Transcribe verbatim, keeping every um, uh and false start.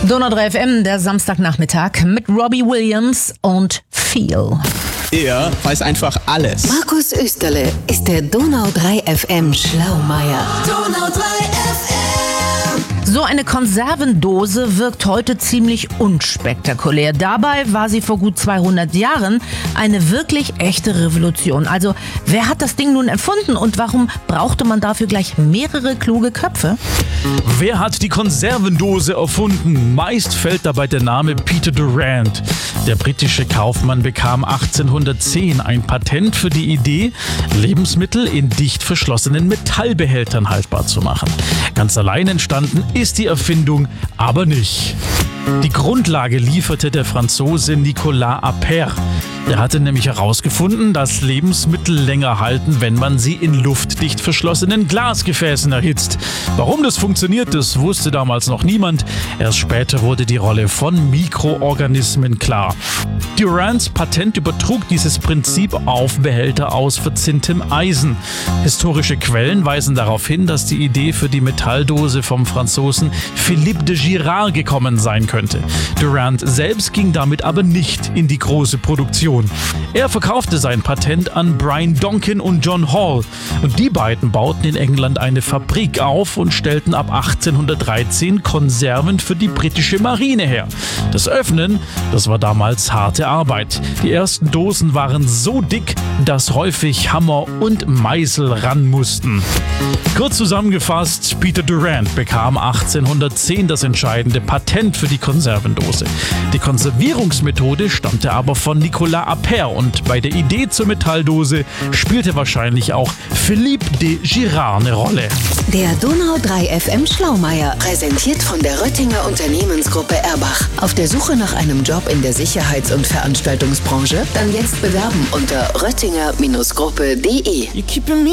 Donau drei F M, der Samstagnachmittag mit Robbie Williams und Feel. Er weiß einfach alles. Markus Österle ist der Donau drei F M Schlaumeier. Donau drei F M. So eine Konservendose wirkt heute ziemlich unspektakulär. Dabei war sie vor gut zweihundert Jahren eine wirklich echte Revolution. Also, wer hat das Ding nun erfunden und warum brauchte man dafür gleich mehrere kluge Köpfe? Wer hat die Konservendose erfunden? Meist fällt dabei der Name Peter Durant. Der britische Kaufmann bekam achtzehnhundertzehn ein Patent für die Idee, Lebensmittel in dicht verschlossenen Metallbehältern haltbar zu machen. Ganz allein entstanden ist die Erfindung aber nicht. Die Grundlage lieferte der Franzose Nicolas Appert. Er hatte nämlich herausgefunden, dass Lebensmittel länger halten, wenn man sie in luftdicht verschlossenen Glasgefäßen erhitzt. Warum das funktioniert, das wusste damals noch niemand. Erst später wurde die Rolle von Mikroorganismen klar. Durants Patent übertrug dieses Prinzip auf Behälter aus verzinntem Eisen. Historische Quellen weisen darauf hin, dass die Idee für die Metalldose vom Franzosen Philippe de Girard gekommen sein könnte. Durant selbst ging damit aber nicht in die große Produktion. Er verkaufte sein Patent an Brian Donkin und John Hall und die beiden bauten in England eine Fabrik auf und stellten ab achtzehnhundertdreizehn Konserven für die britische Marine her. Das Öffnen, das war damals harte Arbeit. Die ersten Dosen waren so dick, dass häufig Hammer und Meißel ran mussten. Kurz zusammengefasst, Peter Durant bekam achtzehnhundertzehn das entscheidende Patent für die Konservendose. Die Konservierungsmethode stammte aber von Nicolas Appert und bei der Idee zur Metalldose spielte wahrscheinlich auch Philippe de Girard eine Rolle. Der Donau drei F M Schlaumeier, präsentiert von der Röttinger Unternehmensgruppe Erbach. Auf der Suche nach einem Job in der Sicherheits- und Veranstaltungsbranche? Dann jetzt bewerben unter röttinger Gruppe punkt de.